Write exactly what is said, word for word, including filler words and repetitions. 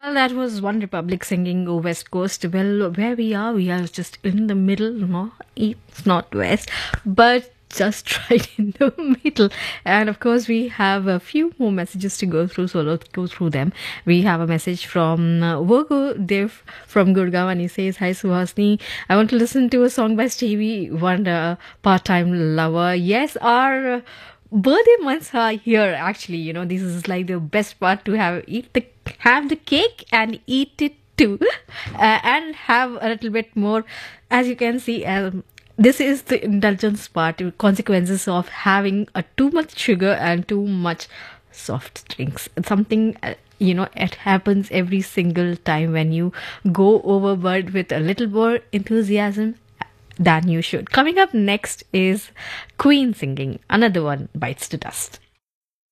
Well, that was One Republic singing "Oh West Coast." Well, where we are, we are just in the middle, no, east, not west, but just right in the middle. And of course, we have a few more messages to go through, so let's go through them. We have a message from uh, Virgo Dev from Gurgaon, and he says, "Hi Suhasini, I want to listen to a song by Stevie Wonder, Part Time Lover." Yes, our uh, birthday months are here. Actually, you know, this is like the best part to have eat the have the cake and eat it too, uh, and have a little bit more. As you can see, um, this is the indulgence part, consequences of having a too much sugar and too much soft drinks. It's something, uh, you know, it happens every single time when you go overboard with a little more enthusiasm than you should. Coming up next is Queen singing Another One Bites the Dust.